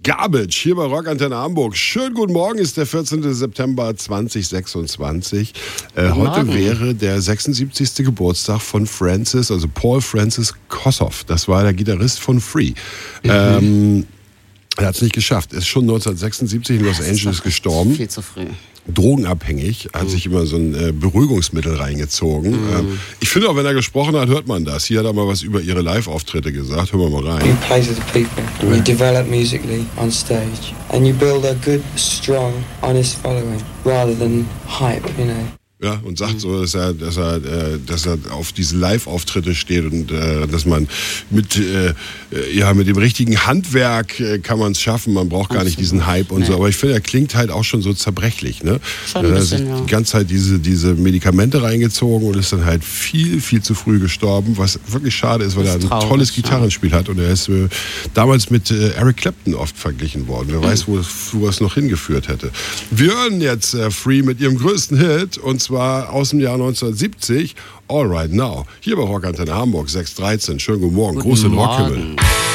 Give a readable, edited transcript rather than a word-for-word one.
Garbage hier bei Rockantenne Hamburg. Schönen guten Morgen, ist der 14. September 2026. Heute wäre der 76. Geburtstag von Paul Francis Kossoff. Das war der Gitarrist von Free. Er hat es nicht geschafft. Er ist schon 1976 in Los Angeles gestorben. Viel zu früh. Drogenabhängig, hat sich immer so ein Beruhigungsmittel reingezogen. Ich finde auch, wenn er gesprochen hat, hört man das. Hier hat er mal was über ihre Live-Auftritte gesagt. Hören wir mal rein. You play to the people, and you develop musically on stage, and you build a good, strong, honest following, rather than hype, you know. Ja, und sagt so, dass er auf diese Live-Auftritte steht und dass man mit dem richtigen Handwerk kann man es schaffen. Man braucht gar nicht diesen Hype und so. Aber ich finde, er klingt halt auch schon so zerbrechlich. Ne? Schon ein bisschen, die ganze Zeit diese Medikamente reingezogen und ist dann halt viel, viel zu früh gestorben, was wirklich schade ist, weil er ein tolles Gitarrenspiel hat. Und er ist damals mit Eric Clapton oft verglichen worden. Wer weiß, wo es noch hingeführt hätte. Wir hören jetzt Free mit ihrem größten Hit, und zwar aus dem Jahr 1970, All Right Now. Hier bei Rockantenne Hamburg, 613. Schönen guten Morgen, große Rockhimmel.